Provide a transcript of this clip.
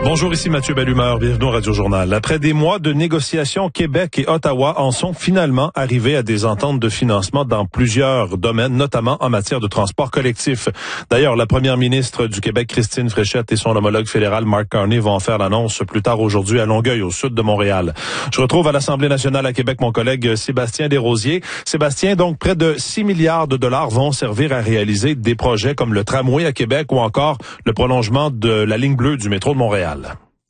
Bonjour, ici Mathieu Bellumeur, bienvenue au Radio Journal. Après des mois de négociations, Québec et Ottawa en sont finalement arrivés à des ententes de financement dans plusieurs domaines, notamment en matière de transport collectif. D'ailleurs, la première ministre du Québec, Christine Fréchette, et son homologue fédéral, Mark Carney, vont en faire l'annonce plus tard aujourd'hui à Longueuil, au sud de Montréal. Je retrouve à l'Assemblée nationale à Québec mon collègue Sébastien Desrosiers. Sébastien, donc près de 6 milliards de dollars vont servir à réaliser des projets comme le tramway à Québec ou encore le prolongement de la ligne bleue du métro de Montréal.